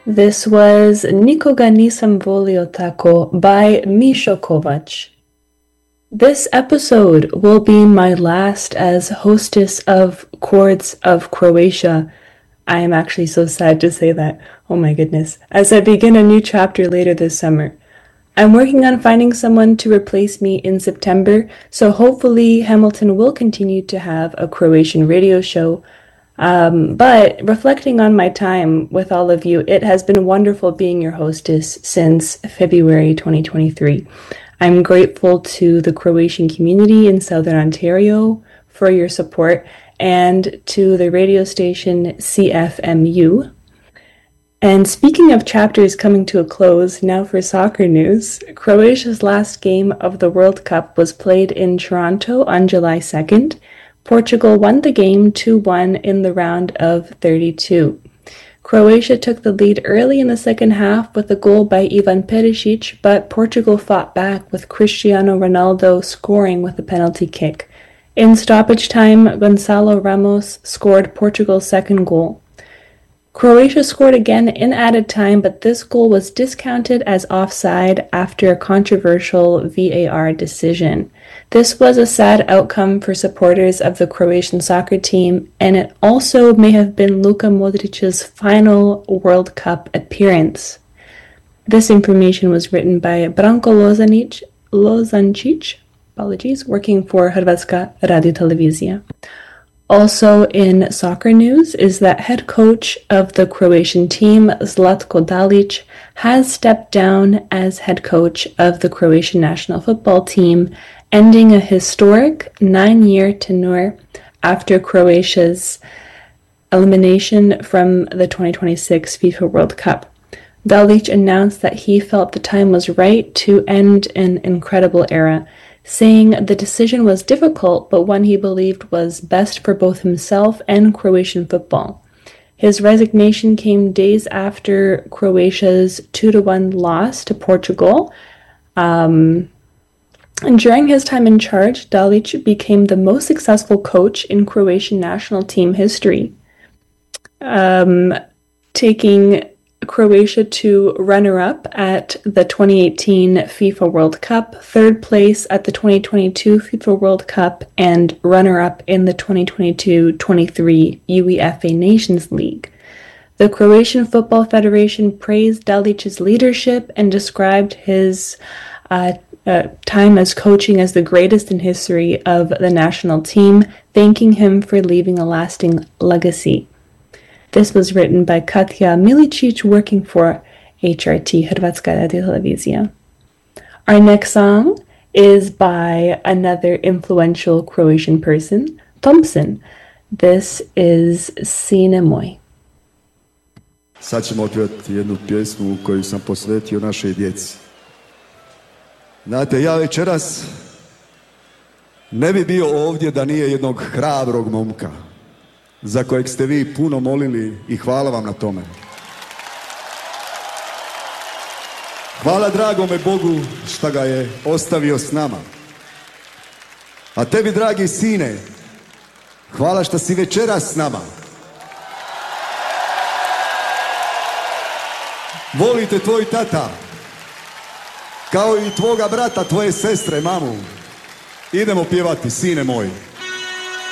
This was Nikoga Nisam Volio Tako by Misho Kovac. This episode will be my last as hostess of Chords of Croatia. I am actually so sad to say that. Oh my goodness. As I begin a new chapter later this summer. I'm working on finding someone to replace me in September, so hopefully Hamilton will continue to have a Croatian radio show. But reflecting on my time with all of you, it has been wonderful being your hostess since February 2023. I'm grateful to the Croatian community in Southern Ontario for your support and to the radio station CFMU. And speaking of chapters coming to a close, now for soccer news. Croatia's last game of the World Cup was played in Toronto on July 2nd. Portugal won the game 2-1 in the round of 32. Croatia took the lead early in the second half with a goal by Ivan Perisic, but Portugal fought back with Cristiano Ronaldo scoring with a penalty kick. In stoppage time, Gonçalo Ramos scored Portugal's second goal. Croatia scored again in added time, but this goal was discounted as offside after a controversial VAR decision. This was a sad outcome for supporters of the Croatian soccer team, and it also may have been Luka Modric's final World Cup appearance. This information was written by Branko Lozancic, working for Hrvatska Radio-Televizija. Also in soccer news is that head coach of the Croatian team, Zlatko Dalic, has stepped down as head coach of the Croatian national football team, ending a historic 9-year tenure after Croatia's elimination from the 2026 FIFA World Cup. Dalic announced that he felt the time was right to end an incredible era, saying the decision was difficult, but one he believed was best for both himself and Croatian football. His resignation came days after Croatia's 2-1 loss to Portugal. And during his time in charge, Dalic became the most successful coach in Croatian national team history, taking Croatia to runner-up at the 2018 FIFA World Cup, third place at the 2022 FIFA World Cup, and runner-up in the 2022-23 UEFA Nations League. The Croatian Football Federation praised Dalic's leadership and described his time as coaching as the greatest in history of the national team, thanking him for leaving a lasting legacy. This was written by Katja Milicic, working for HRT, Hrvatska Radio-Televizija. Our next song is by another influential Croatian person, Thompson. This is Sine moj. Sad ćemo otpjevati jednu pjesmu koju sam posvetio našoj djeci. Znate, ja večeras ne bi bio ovdje da nije jednog hrabrog momka za kojeg ste vi puno molili i hvala vam na tome. Hvala dragome Bogu što ga je ostavio s nama. A tebi, dragi sine, hvala što si večeras s nama. Volite tvoj tata, kao i tvoga brata, tvoje sestre, mamu. Idemo pjevati, sine moj.